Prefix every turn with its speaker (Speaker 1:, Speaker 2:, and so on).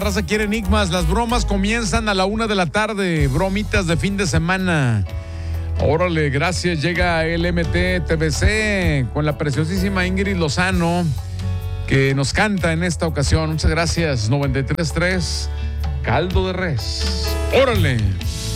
Speaker 1: Raza quiere enigmas. Las bromas comienzan a la 1:00 p.m. Bromitas de fin de semana. Órale, gracias. Llega el MT-TVC con la preciosísima Ingrid Lozano, que nos canta en esta ocasión. Muchas gracias. 93.3, caldo de res. Órale.